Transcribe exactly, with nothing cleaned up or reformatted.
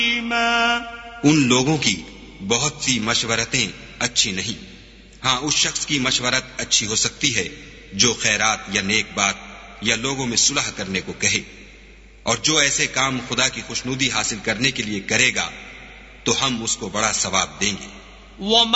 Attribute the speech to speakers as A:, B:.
A: उन लोगों की बहुत सी मशवरतें अच्छी नहीं। हाँ, उस शख्स की मशवरत अच्छी हो सकती है जो खैरात या नेक बात या लोगों में सुलह करने को कहे, और जो ऐसे काम खुदा की खुशनुदी हासिल करने के लिए करेगा तो हम उसको बड़ा सवाब देंगे।